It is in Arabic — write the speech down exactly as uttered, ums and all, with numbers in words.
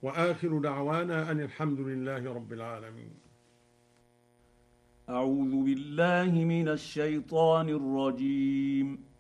وآخر دعوانا أن الحمد لله رب العالمين. أعوذ بالله من الشيطان الرجيم.